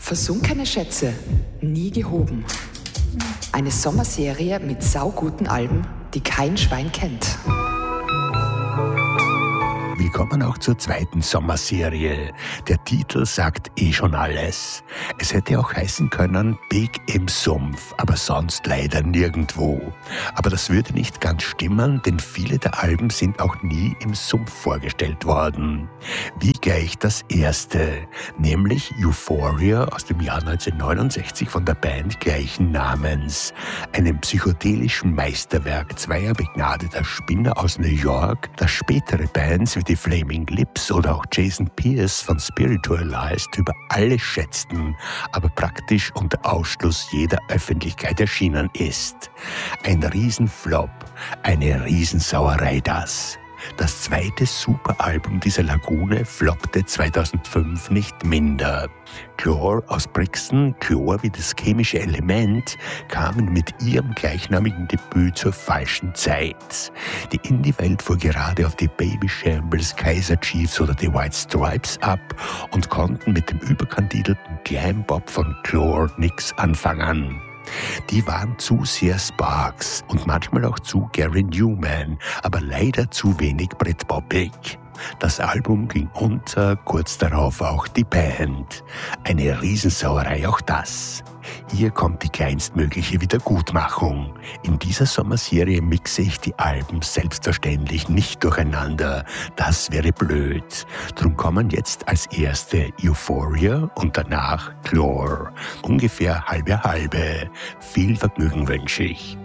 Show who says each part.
Speaker 1: Versunkene Schätze, nie gehoben. Eine Sommerserie mit sauguten Alben, die kein Schwein kennt.
Speaker 2: Willkommen auch zur zweiten Sommerserie. Der Titel sagt schon alles. Es hätte auch heißen können Big im Sumpf, aber sonst leider nirgendwo. Aber das würde nicht ganz stimmen, denn viele der Alben sind auch nie im Sumpf vorgestellt worden. Wie gleich das erste, nämlich Euphoria aus dem Jahr 1969 von der Band gleichen Namens. Einem psychedelischen Meisterwerk zweier begnadeter Spinner aus New York, das spätere Bands wie die Flaming Lips oder auch Jason Pierce von Spiritualized über alle schätzten, aber praktisch unter Ausschluss jeder Öffentlichkeit erschienen ist. Ein Riesenflop, eine Riesensauerei das. Das zweite Superalbum dieser Lagune floppte 2005 nicht minder. Chlor aus Brixton, Chlor wie das chemische Element, kamen mit ihrem gleichnamigen Debüt zur falschen Zeit. Die Indie-Welt fuhr gerade auf die Baby Shambles, Kaiser Chiefs oder die White Stripes ab und konnten mit dem überkandidelten Glam-Bop von Chlor nix anfangen. Die waren zu sehr Sparks und manchmal auch zu Gary Newman, aber leider zu wenig Britpoppig. Das Album ging unter, kurz darauf auch die Band. Eine Riesensauerei auch das. Hier kommt die kleinstmögliche Wiedergutmachung. In dieser Sommerserie mixe ich die Alben selbstverständlich nicht durcheinander. Das wäre blöd. Drum kommen jetzt als erste Euphoria und danach Chlor. Ungefähr halbe. Viel Vergnügen wünsche ich.